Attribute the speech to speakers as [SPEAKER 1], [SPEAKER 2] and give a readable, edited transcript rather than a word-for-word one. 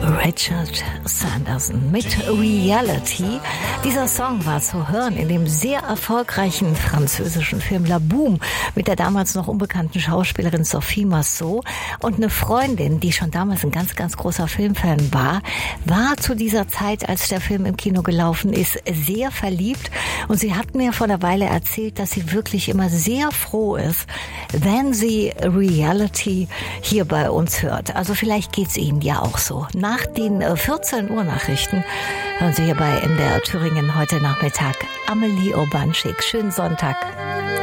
[SPEAKER 1] Richard Sanderson mit Reality. Dieser Song war zu hören in dem sehr erfolgreichen französischen Film La Boum mit der damals noch unbekannten Schauspielerin Sophie Marceau. Und eine Freundin, die schon damals ein ganz, ganz großer Filmfan war zu dieser Zeit, als der Film im Kino gelaufen ist, sehr verliebt. Und sie hat mir vor einer Weile erzählt, dass sie wirklich immer sehr froh ist, wenn sie Reality hier bei uns hört. Also vielleicht geht's Ihnen ja auch so. Nach den 14 Uhr Nachrichten hören Sie hier bei MDR Thüringen heute Nachmittag Amelie Urbanschik. Schönen Sonntag.